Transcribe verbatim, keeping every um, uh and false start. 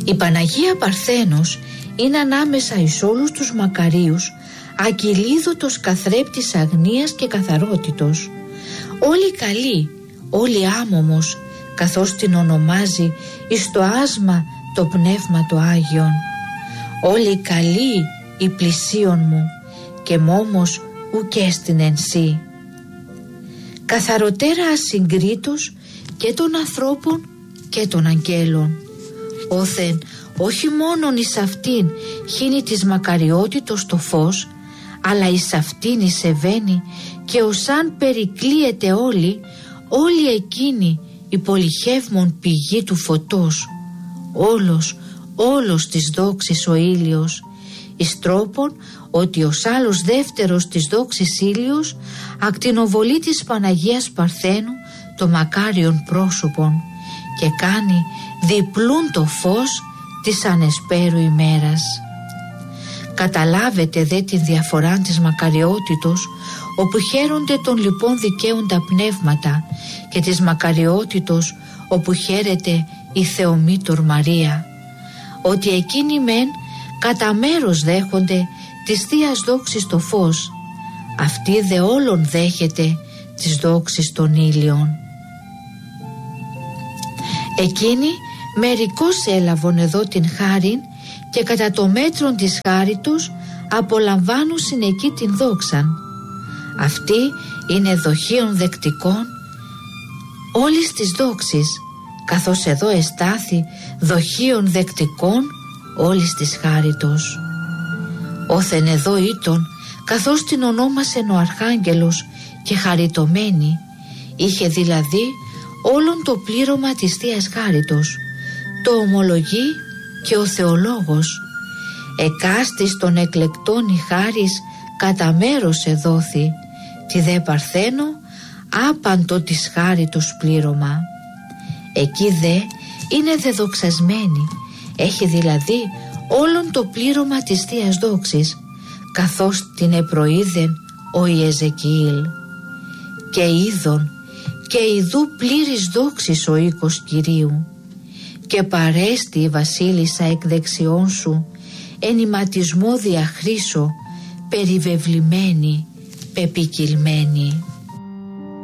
Η Παναγία Παρθένος είναι ανάμεσα εις όλους τους μακαρίους ακυλίδωτος καθρέπτης αγνίας και καθαρότητος. Όλοι καλοί, όλοι άμωμος, καθώς την ονομάζει εις το άσμα το πνεύμα το Άγιον. Όλοι καλοί οι πλησίον μου και μόμος ουκέστην εν σύ. Καθαροτέρα ασυγκρίτως και των ανθρώπων και των αγγέλων. Όθεν όχι μόνον εις αυτήν χύνει της μακαριότητος το φως, αλλά εις αυτήν εισεβαίνει και ως αν περικλείεται όλη, όλη εκείνη η πολυχεύμον πηγή του φωτός, όλος, όλος της δόξης ο ήλιος, εις τρόπον ότι ως άλλος δεύτερος της δόξης ήλιος ακτινοβολεί της Παναγίας Παρθένου το μακάριον πρόσωπον και κάνει διπλούν το φως της ανεσπέρου ημέρας. Καταλάβετε δε τη διαφορά της μακαριότητος, όπου χαίρονται των λοιπόν δικαίων τα πνεύματα, και της μακαριότητος όπου χαίρεται η Θεομήτωρ Μαρία, ότι εκείνοι μεν κατά μέρος δέχονται της Θείας δόξης το φως, αυτή δε όλων δέχεται της δόξης των ήλιων. Εκείνοι μερικώς έλαβον εδώ την χάριν και κατά το μέτρον της χάριτος απολαμβάνουν συνεκεί την δόξαν. Αυτή είναι δοχείων δεκτικών όλης της δόξης, καθώς εδώ εστάθη δοχείων δεκτικών όλης της χάριτος. Όθεν εδώ ήτον, καθώς την ονόμασεν ο Αρχάγγελος και χαριτωμένη, είχε δηλαδή όλον το πλήρωμα της Θείας Χάριτος, το ομολογεί και ο Θεολόγος. Εκάστης των εκλεκτών η χάρις κατά μέρος εδόθη, τη δε Παρθένο άπαντο της χάριτος πλήρωμα. Εκεί δε είναι δεδοξασμένη, έχει δηλαδή όλον το πλήρωμα της Θείας Δόξης, καθώς την επροείδεν ο Ιεζεκιήλ. Και είδον και ειδού πλήρης δόξης ο οίκος Κυρίου, και παρέστη η βασίλισσα εκ δεξιών σου, ενηματισμό διαχρήσω, περιβεβλημένη, πεπικυλμένη.